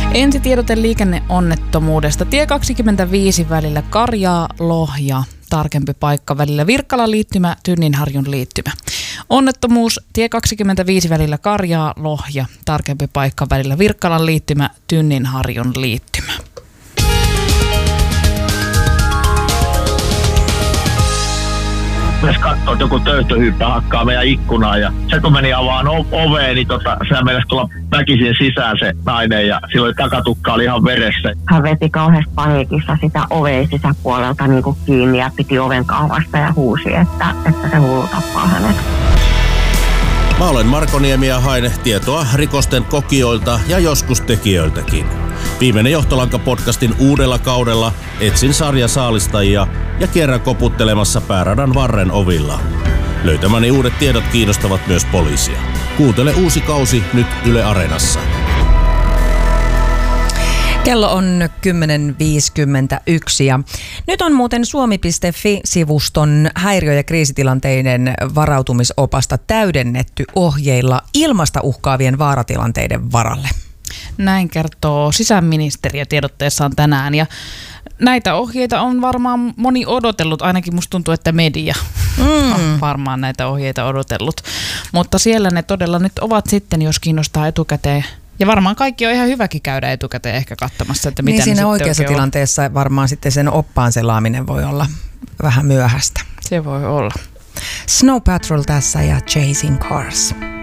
Ensitiedote liikenneonnettomuudesta. Tie 25 välillä Karjaa-Lohja. Tarkempi paikka välillä Virkkalan liittymä, Tynninharjun liittymä. Onnettomuus tie 25 välillä Karjaa-Lohja. Tarkempi paikka välillä Virkkalan liittymä, Tynninharjun liittymä. Jos katsoo, että joku töyhtöhyyppä hakkaa meidän ikkunaa ja se kun meni avaan oveen, niin sehän meillä tulla väkisin sisään se nainen ja silloin takatukka oli ihan veressä. Hän veti kauheasti paniikissa sitä oveen sisäpuolelta niin kuin kiinni ja piti oven kahvasta ja huusi, että se hullu tappaa hänet. Mä olen Marko Niemi ja hain tietoa rikosten kokijoilta ja joskus tekijöiltäkin. Viimeinen Johtolanka-podcastin uudella kaudella etsin sarjasaalistajia ja kierrän koputtelemassa pääradan varren ovilla. Löytämäni uudet tiedot kiinnostavat myös poliisia. Kuuntele uusi kausi nyt Yle Areenassa. Kello on 10.51 ja nyt on muuten suomi.fi-sivuston häiriö- ja kriisitilanteiden varautumisopasta täydennetty ohjeilla ilmasta uhkaavien vaaratilanteiden varalle. Näin kertoo sisäministeriö tiedotteessaan tänään ja näitä ohjeita on varmaan moni odotellut, ainakin musta tuntuu, että media on varmaan näitä ohjeita odotellut. Mutta siellä ne todella nyt ovat sitten, jos kiinnostaa etukäteen. Ja varmaan kaikki on ihan hyväkin käydä etukäteen ehkä katsomassa, että mitä niin ne siinä sitten oikeassa tilanteessa varmaan sitten sen oppaan selaaminen voi olla vähän myöhäistä. Se voi olla. Snow Patrol tässä ja Chasing Cars.